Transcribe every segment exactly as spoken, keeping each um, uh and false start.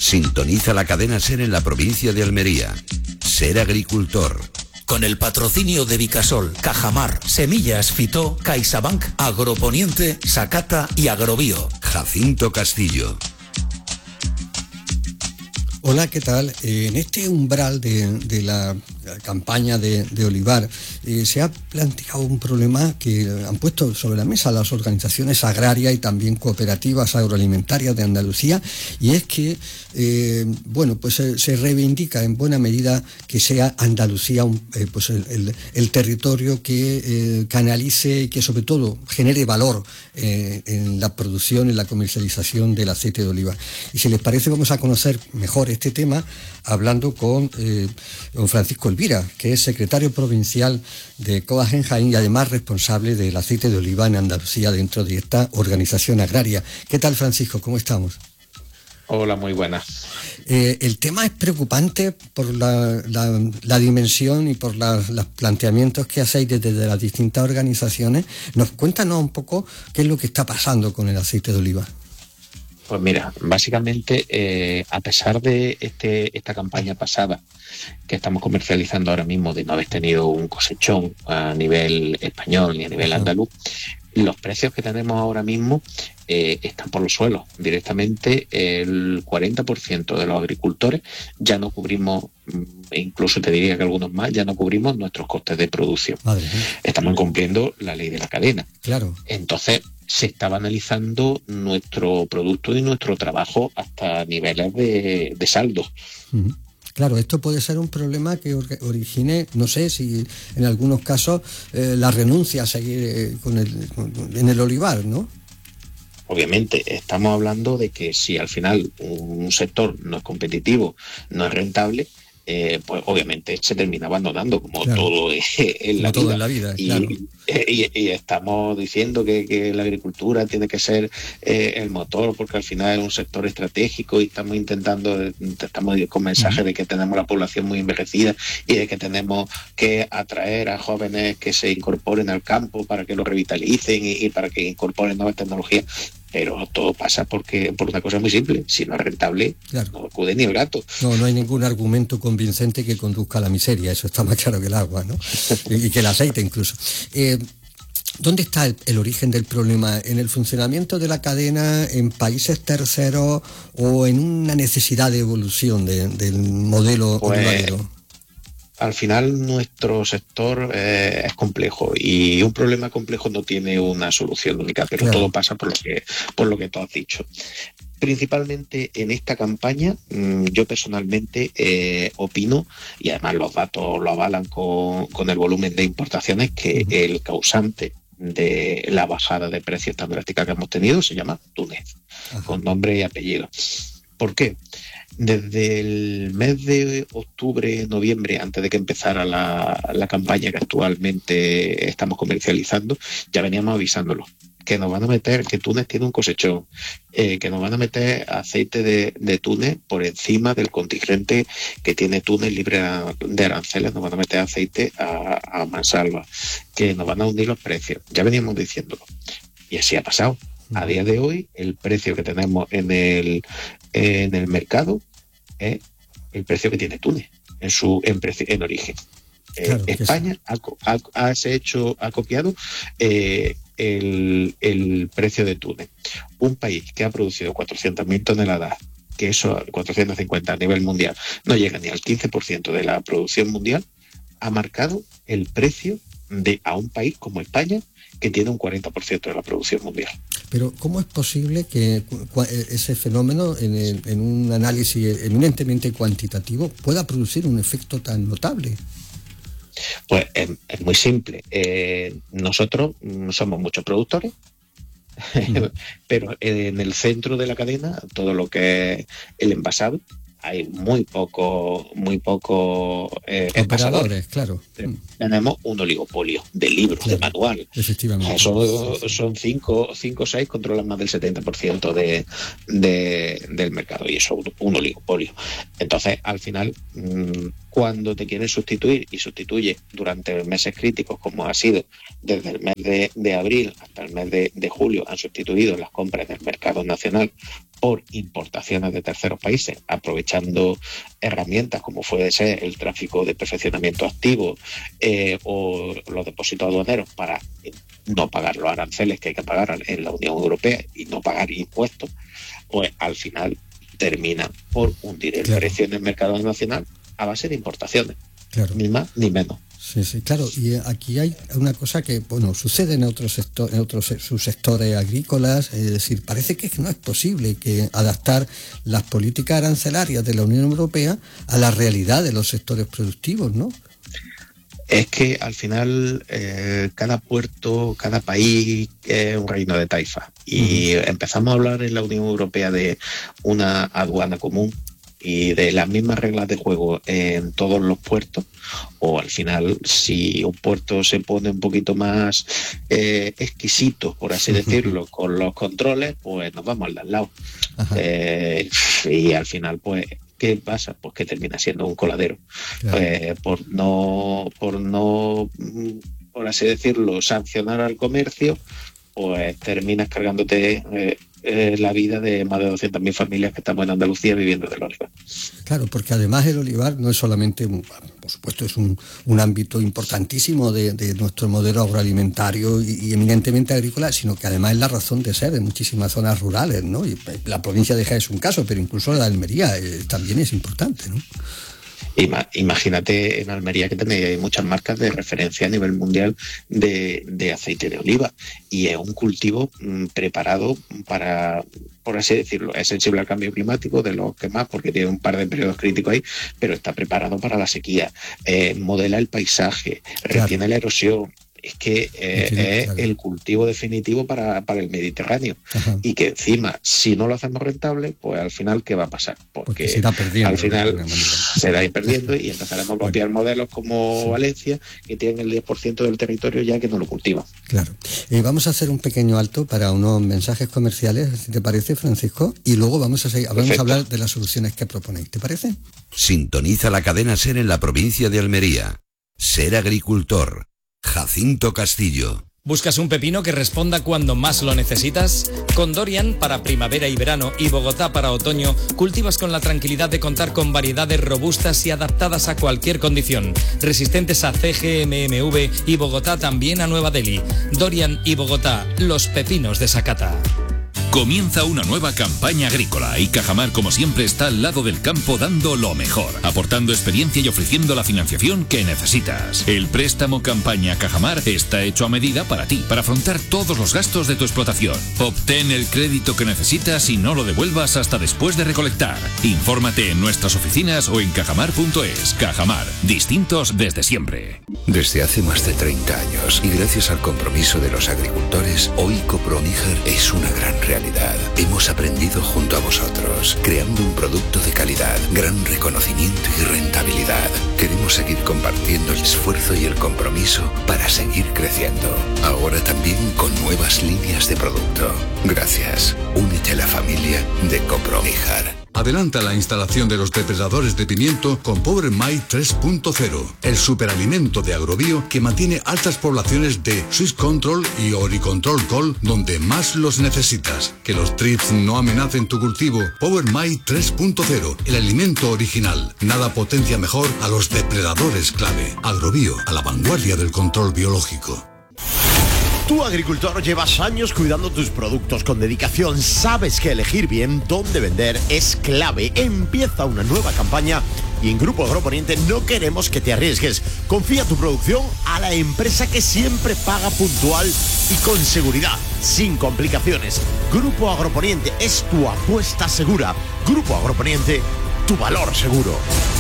Sintoniza la cadena SER en la provincia de Almería. Ser agricultor. Con el patrocinio de Vicasol, Cajamar, Semillas Fitó, CaixaBank, Agroponiente, Sacata y Agrobio. Jacinto Castillo. Hola, ¿qué tal? Eh, en este umbral de, de la campaña de, de olivar eh, se ha planteado un problema que han puesto sobre la mesa las organizaciones agrarias y también cooperativas agroalimentarias de Andalucía, y es que eh, bueno, pues se, se reivindica en buena medida que sea Andalucía un, eh, pues el, el, el territorio que eh, canalice y que sobre todo genere valor eh, en la producción, en la comercialización del aceite de oliva. Y si les parece, vamos a conocer mejor este tema hablando con eh, don Francisco Elvira, que es secretario provincial de Coag en Jaén y además responsable del aceite de oliva en Andalucía dentro de esta organización agraria. ¿Qué tal, Francisco? ¿Cómo estamos? Hola, muy buenas. Eh, el tema es preocupante por la, la, la dimensión y por la, los planteamientos que hacéis desde las distintas organizaciones. Nos cuéntanos un poco qué es lo que está pasando con el aceite de oliva. Pues mira, básicamente, eh, a pesar de este esta campaña pasada que estamos comercializando ahora mismo, de no haber tenido un cosechón a nivel español ni a nivel andaluz, los precios que tenemos ahora mismo eh, están por los suelos. Directamente el cuarenta por ciento de los agricultores ya no cubrimos, incluso te diría que algunos más, ya no cubrimos nuestros costes de producción. Madre mía. Estamos incumpliendo la ley de la cadena. Claro. Entonces, se estaba analizando nuestro producto y nuestro trabajo hasta niveles de, de saldo. Uh-huh. Claro, esto puede ser un problema que origine, no sé si en algunos casos, eh, la renuncia a seguir eh, con el, con, en el olivar, ¿no? Obviamente, estamos hablando de que si al final un sector no es competitivo, no es rentable, Eh, pues obviamente se termina abandonando, como claro. todo en la, todo vida. en la vida. Y, claro. y, y estamos diciendo que, que la agricultura tiene que ser eh, el motor, porque al final es un sector estratégico y estamos intentando, estamos con mensajes uh-huh. de que tenemos la población muy envejecida y de que tenemos que atraer a jóvenes que se incorporen al campo para que lo revitalicen y, y para que incorporen nuevas tecnologías. Pero todo pasa porque por una cosa muy simple: si no es rentable, claro. no acude ni el gato. No, no hay ningún argumento convincente que conduzca a la miseria, eso está más claro que el agua, ¿no? y, y que el aceite incluso. Eh, ¿Dónde está el, el origen del problema? ¿En el funcionamiento de la cadena, en países terceros o en una necesidad de evolución de, del modelo pues, olivarero? Al final nuestro sector eh, es complejo y un problema complejo no tiene una solución única, pero claro. todo pasa por lo que por lo que tú has dicho. Principalmente en esta campaña, yo personalmente eh, opino, y además los datos lo avalan con, con el volumen de importaciones, que uh-huh. el causante de la bajada de precios tan drástica que hemos tenido se llama Túnez, uh-huh. con nombre y apellido. ¿Por qué? Desde el mes de octubre, noviembre, antes de que empezara la, la campaña que actualmente estamos comercializando, ya veníamos avisándolo, que nos van a meter, que Túnez tiene un cosechón, eh, que nos van a meter aceite de, de Túnez por encima del contingente que tiene Túnez libre de aranceles, nos van a meter aceite a, a mansalva, que nos van a hundir los precios. Ya veníamos diciéndolo. Y así ha pasado. A día de hoy, el precio que tenemos en el, en el mercado es el precio que tiene Túnez en su en, precio, en origen. Claro, eh, España ha, ha, ha, hecho, ha copiado eh, el, el precio de Túnez. Un país que ha producido cuatrocientas mil toneladas, que eso, cuatrocientas cincuenta a nivel mundial, no llega ni al quince por ciento de la producción mundial, ha marcado el precio de a un país como España, que tiene un cuarenta por ciento de la producción mundial. Pero ¿cómo es posible que ese fenómeno, en, el, en un análisis eminentemente cuantitativo, pueda producir un efecto tan notable? Pues es, es muy simple. Eh, nosotros somos muchos productores, mm. pero en el centro de la cadena, todo lo que es el envasado, hay muy poco, muy poco eh, operadores, claro. Tenemos un oligopolio de libros, claro, de manual. Efectivamente. Eso, sí, sí. Son cinco o seis, controlan más del setenta por ciento de, de, del mercado, y eso es un oligopolio. Entonces, al final, Cuando te quieren sustituir y sustituye durante meses críticos, como ha sido desde el mes de, de abril hasta el mes de, de julio, han sustituido las compras del mercado nacional por importaciones de terceros países, aprovechando herramientas como puede ser el tráfico de perfeccionamiento activo eh, o los depósitos aduaneros para no pagar los aranceles que hay que pagar en la Unión Europea y no pagar impuestos, pues al final termina por hundir el claro. precio en el mercado nacional a base de importaciones, claro. ni más ni menos. Sí, sí, claro. Y aquí hay una cosa que, bueno, sucede en otros sector, en otros subsectores agrícolas, es decir, parece que no es posible que adaptar las políticas arancelarias de la Unión Europea a la realidad de los sectores productivos, ¿no? Es que al final eh, cada puerto, cada país es un reino de taifas y uh-huh. empezamos a hablar en la Unión Europea de una aduana común y de las mismas reglas de juego en todos los puertos, o al final si un puerto se pone un poquito más eh, exquisito, por así decirlo, con los controles, pues nos vamos al de al lado. Eh, y al final, pues, ¿qué pasa? Pues que termina siendo un coladero. Claro. Eh, por no, por no, por así decirlo, sancionar al comercio, pues terminas cargándote eh, eh, la vida de más de doscientas mil familias que estamos en Andalucía viviendo del olivar. Claro, porque además el olivar no es solamente, un, por supuesto, es un, un ámbito importantísimo de, de nuestro modelo agroalimentario y, y eminentemente agrícola, sino que además es la razón de ser de muchísimas zonas rurales, ¿no? Y la provincia de Jaén es un caso, pero incluso la de Almería eh, también es importante, ¿no? Imagínate en Almería que tenéis muchas marcas de referencia a nivel mundial de, de aceite de oliva y es un cultivo mmm, preparado para, por así decirlo, es sensible al cambio climático de los que más porque tiene un par de periodos críticos ahí, pero está preparado para la sequía, eh, modela el paisaje, claro. retiene la erosión. Es que eh, sí, es claro. el cultivo definitivo para, para el Mediterráneo. Ajá. Y que encima, si no lo hacemos rentable, pues al final, ¿qué va a pasar? Porque, Porque se irá perdiendo, al final ¿no? se irá perdiendo y empezaremos a copiar bueno. modelos como sí. Valencia, que tienen el diez por ciento del territorio ya que no lo cultiva. Claro. Eh, vamos a hacer un pequeño alto para unos mensajes comerciales, si te parece, Francisco, y luego vamos a, seguir, vamos a hablar de las soluciones que proponéis. ¿Te parece? Sintoniza la cadena SER en la provincia de Almería. Ser agricultor. Jacinto Castillo. ¿Buscas un pepino que responda cuando más lo necesitas? Con Dorian para primavera y verano y Bogotá para otoño, cultivas con la tranquilidad de contar con variedades robustas y adaptadas a cualquier condición, resistentes a C G M M V y Bogotá también a Nueva Delhi. Dorian y Bogotá, los pepinos de Sakata. Comienza una nueva campaña agrícola y Cajamar, como siempre, está al lado del campo dando lo mejor, aportando experiencia y ofreciendo la financiación que necesitas. El préstamo Campaña Cajamar está hecho a medida para ti, para afrontar todos los gastos de tu explotación. Obtén el crédito que necesitas y no lo devuelvas hasta después de recolectar. Infórmate en nuestras oficinas o en cajamar punto es. Cajamar, distintos desde siempre. Desde hace más de treinta años y gracias al compromiso de los agricultores, hoy Coproníger es una gran realidad. Hemos aprendido junto a vosotros, creando un producto de calidad, gran reconocimiento y rentabilidad. Queremos seguir compartiendo el esfuerzo y el compromiso para seguir creciendo. Ahora también con nuevas líneas de producto. Gracias. Únete a la familia de Coproníger. Adelanta la instalación de los depredadores de pimiento con Power My tres punto cero, el superalimento de Agrobio que mantiene altas poblaciones de Swiss Control y Oricontrol Col donde más los necesitas. Que los trips no amenacen tu cultivo. Power My tres punto cero, el alimento original. Nada potencia mejor a los depredadores clave. Agrobio, a la vanguardia del control biológico. Tú, agricultor, llevas años cuidando tus productos con dedicación. Sabes que elegir bien dónde vender es clave. Empieza una nueva campaña y en Grupo Agroponiente no queremos que te arriesgues. Confía tu producción a la empresa que siempre paga puntual y con seguridad, sin complicaciones. Grupo Agroponiente es tu apuesta segura. Grupo Agroponiente, tu valor seguro.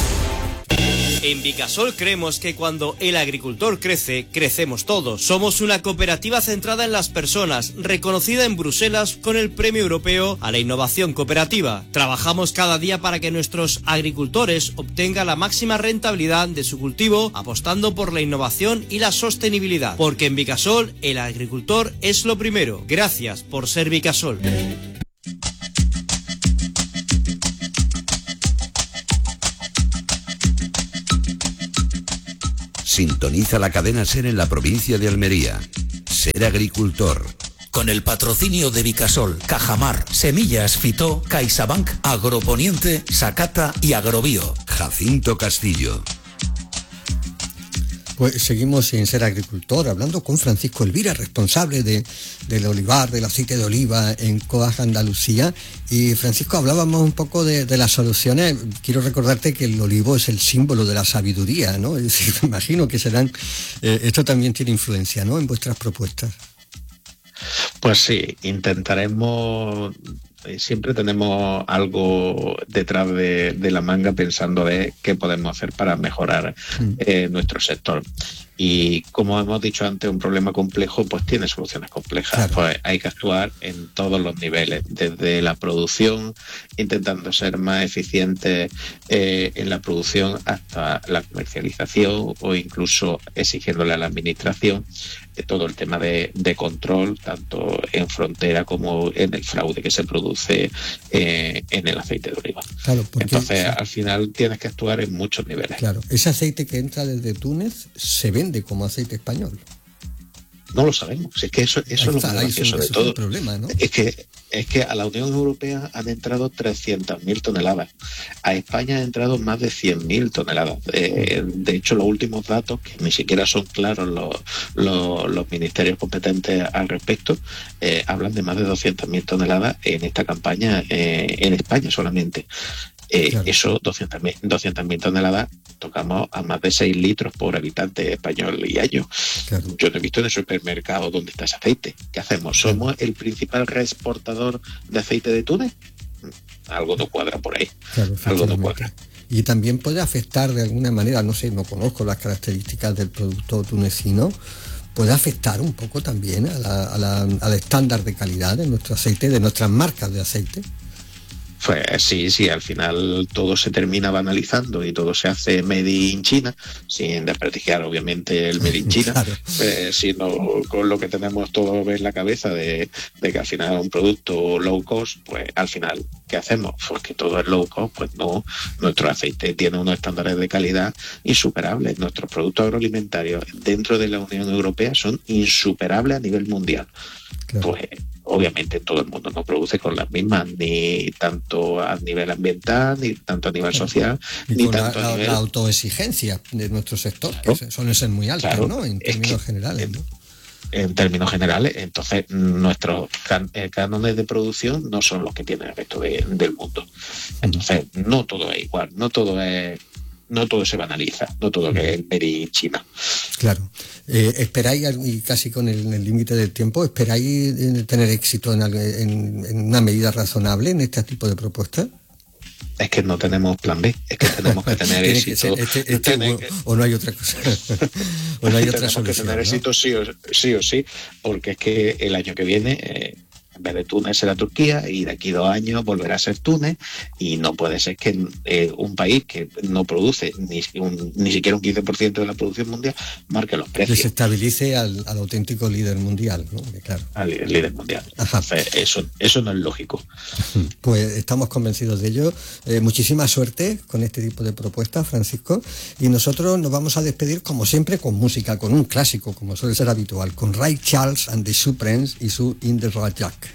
En Vicasol creemos que cuando el agricultor crece, crecemos todos. Somos una cooperativa centrada en las personas, reconocida en Bruselas con el Premio Europeo a la Innovación Cooperativa. Trabajamos cada día para que nuestros agricultores obtengan la máxima rentabilidad de su cultivo, apostando por la innovación y la sostenibilidad. Porque en Vicasol, el agricultor es lo primero. Gracias por ser Vicasol. Sintoniza la cadena SER en la provincia de Almería. Ser agricultor. Con el patrocinio de Vicasol, Cajamar, Semillas Fitó, CaixaBank, Agroponiente, Sakata y Agrobio. Jacinto Castillo. Pues seguimos en Ser Agricultor, hablando con Francisco Elvira, responsable de, del olivar, del aceite de oliva en Coag Andalucía. Y Francisco, hablábamos un poco de, de las soluciones. Quiero recordarte que el olivo es el símbolo de la sabiduría, ¿no? Es decir, me imagino que serán, eh, esto también tiene influencia, ¿no?, en vuestras propuestas. Pues sí, intentaremos, siempre tenemos algo detrás de, de la manga pensando de qué podemos hacer para mejorar eh, nuestro sector. Y como hemos dicho antes, un problema complejo pues tiene soluciones complejas. Claro. Pues hay que actuar en todos los niveles, desde la producción, intentando ser más eficientes eh, en la producción, hasta la comercialización o incluso exigiéndole a la administración eh, todo el tema de, de control, tanto en frontera como en el fraude que se produce eh, en el aceite de oliva. Claro, porque, entonces, sí, al final tienes que actuar en muchos niveles. Claro, ese aceite que entra desde Túnez se vende como aceite español. No lo sabemos. Es que eso, eso es lo más gracioso de todo. Problema, ¿no? Es que es que a la Unión Europea han entrado trescientas mil toneladas. A España han entrado más de cien mil toneladas. Eh, de hecho, los últimos datos, que ni siquiera son claros los, los, los ministerios competentes al respecto, eh, hablan de más de doscientas mil toneladas en esta campaña eh, en España solamente. Eh, claro. Eso, doscientas mil toneladas, tocamos a más de seis litros por habitante español y año. Claro. Yo no he visto en el supermercado dónde está ese aceite. ¿Qué hacemos? ¿Somos el principal reexportador de aceite de Túnez? Algo no cuadra por ahí. Claro, algo no cuadra. Y también puede afectar de alguna manera, no sé, no conozco las características del producto tunecino, puede afectar un poco también a la, a la, al estándar de calidad de nuestro aceite, de nuestras marcas de aceite. Pues sí, sí, al final todo se termina banalizando y todo se hace made in China, sin desprestigiar obviamente el made in China, claro. eh, sino con lo que tenemos todos en la cabeza de, de que al final es un producto low cost. Pues al final, ¿qué hacemos? Pues que todo es low cost, pues no, nuestro aceite tiene unos estándares de calidad insuperables. Nuestros productos agroalimentarios dentro de la Unión Europea son insuperables a nivel mundial. Claro. Pues obviamente todo el mundo no produce con las mismas, ni tanto a nivel ambiental, ni tanto a nivel social, y ni con tanto la, a nivel... la autoexigencia de nuestro sector, claro, que suelen ser muy altas, claro, ¿no? En términos que, generales, ¿no? En, en términos generales, entonces nuestros can, eh, cánones de producción no son los que tiene el resto de, del mundo. Entonces, no todo es igual, no todo es... no todo se banaliza, no todo que es made in China. Claro. Eh, ¿Esperáis, y casi con el límite del tiempo, esperáis tener éxito en, en, en una medida razonable en este tipo de propuestas? Es que no tenemos plan B, es que tenemos que tener éxito. Que este, este, o, que, o no hay otra cosa. O no hay otra tenemos solución, que tener ¿no? éxito sí o, sí o sí, porque es que el año que viene... Eh, en vez de Túnez será Turquía, y de aquí a dos años volverá a ser Túnez, y no puede ser que eh, un país que no produce ni, un, ni siquiera un quince por ciento de la producción mundial marque los precios. Desestabilice al, al auténtico líder mundial, ¿no? Claro. Al líder mundial. Entonces, eso, eso no es lógico. Pues estamos convencidos de ello. Eh, muchísima suerte con este tipo de propuestas, Francisco, y nosotros nos vamos a despedir como siempre con música, con un clásico, como suele ser habitual, con Ray Charles and the Supremes y su In the Road Jack.